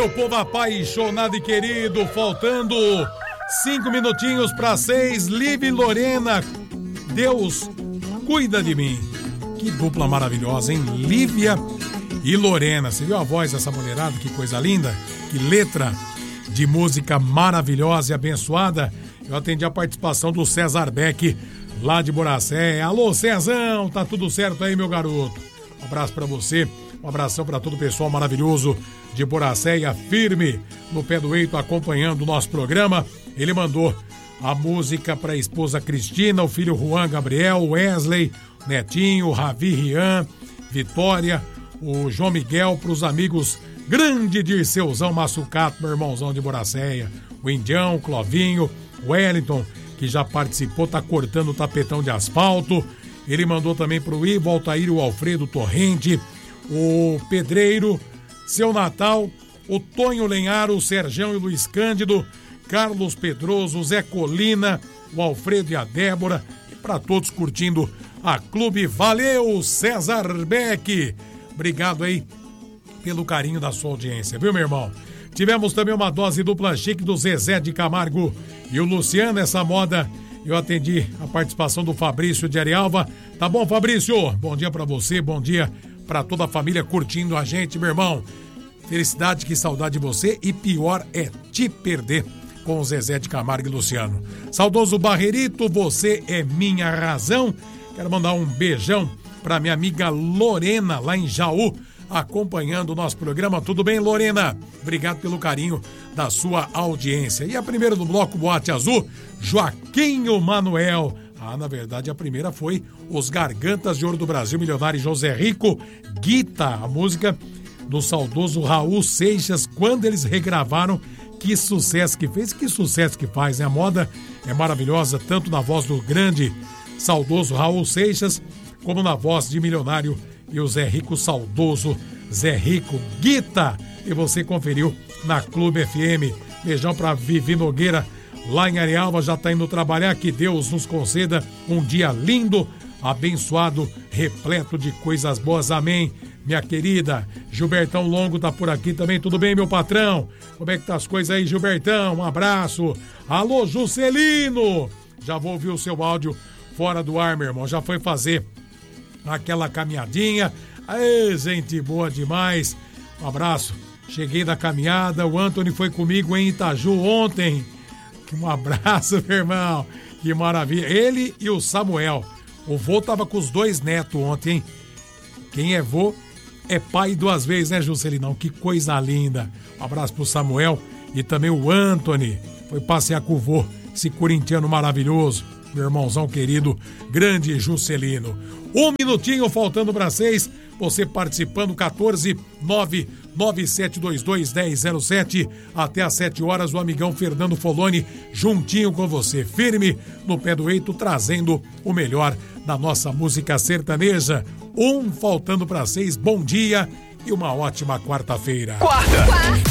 meu povo apaixonado e querido, faltando 5 minutinhos para 6, Lívia e Lorena, Deus cuida de mim. Que dupla maravilhosa, hein? Lívia e Lorena. Você viu a voz dessa mulherada? Que coisa linda, que letra de música maravilhosa e abençoada. Eu atendi a participação do César Beck, lá de Boracé. Alô, Cezão, tá tudo certo aí, meu garoto? Um abraço pra você, um abração pra todo o pessoal maravilhoso de Boracéia, firme no pé do eito, acompanhando o nosso programa. Ele mandou a música pra esposa Cristina, o filho Juan Gabriel, Wesley, Netinho, Ravi Rian, Vitória, o João Miguel, pros amigos grande Dirceuzão Massucato, meu irmãozão de Boracéia, o Indião, Clovinho, Wellington, que já participou, tá cortando o tapetão de asfalto. Ele mandou também pro Ivo, Altair, o Alfredo Torrente, o Pedreiro, Seu Natal, o Tonho Lenharo, o Serjão e o Luiz Cândido, Carlos Pedroso, o Zé Colina, o Alfredo e a Débora, e para todos curtindo a Clube. Valeu, César Beck! Obrigado aí pelo carinho da sua audiência, viu, meu irmão? Tivemos também uma dose dupla chique do Zezé de Camargo e o Luciano, essa moda. Eu atendi a participação do Fabrício de Arialva. Tá bom, Fabrício? Bom dia pra você, bom dia pra toda a família curtindo a gente, meu irmão. Felicidade, que saudade de você, e pior é te perder com o Zezé de Camargo e Luciano. Saudoso Barreirito, você é minha razão. Quero mandar um beijão pra minha amiga Lorena, lá em Jaú, acompanhando o nosso programa. Tudo bem, Lorena? Obrigado pelo carinho da sua audiência. E a primeira do bloco Boate Azul, Joaquinho Manuel. Na verdade, a primeira foi Os Gargantas de Ouro do Brasil, Milionário José Rico, Guita, a música do saudoso Raul Seixas, quando eles regravaram. Que sucesso que fez, que sucesso que faz, né? A moda é maravilhosa, tanto na voz do grande, saudoso Raul Seixas, como na voz de Milionário e o Zé Rico, saudoso Zé Rico, Guita. E você conferiu na Clube FM. Beijão pra Vivi Nogueira, lá em Arialva, já tá indo trabalhar. Que Deus nos conceda um dia lindo, abençoado, repleto de coisas boas. Amém. Minha querida, Gilbertão Longo tá por aqui também. Tudo bem, meu patrão? Como é que tá as coisas aí, Gilbertão? Um abraço. Alô, Juscelino! Já vou ouvir o seu áudio fora do ar, meu irmão. Já foi fazer aquela caminhadinha. Aê, gente boa demais. Um abraço. Cheguei da caminhada, o Anthony foi comigo em Itaju ontem. Um abraço, meu irmão. Que maravilha. Ele e o Samuel. O vô tava com os 2 netos ontem, hein? Quem é vô é pai 2 vezes, né, Juscelinão? Que coisa linda. Um abraço pro Samuel e também o Anthony. Foi passear com o vô, esse corintiano maravilhoso. Meu irmãozão querido, grande Juscelino. 1 minutinho faltando para 6. Você participando, 14997221007. Até às 7 horas, o amigão Fernando Foloni juntinho com você, firme no pé do eito, trazendo o melhor da nossa música sertaneja. 1 faltando para 6. Bom dia e uma ótima quarta-feira. Quarta.